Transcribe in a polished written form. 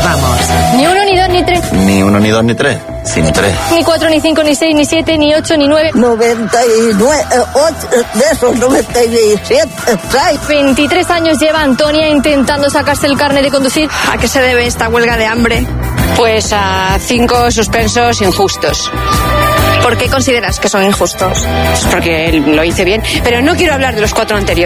vamos. Ni 1, ni 2, ni 3. Ni 1, ni 2, ni 3, sino 3. Ni 4, ni 5, ni 6, ni 7, ni 8, ni 9. 99, 8, de esos 97, 23 años lleva Antonia intentando sacarse el carnet de conducir. ¿A qué se debe esta huelga de hambre? Pues a 5 suspensos injustos. ¿Por qué consideras que son injustos? Pues porque lo hice bien, pero no quiero hablar de los 4 anteriores.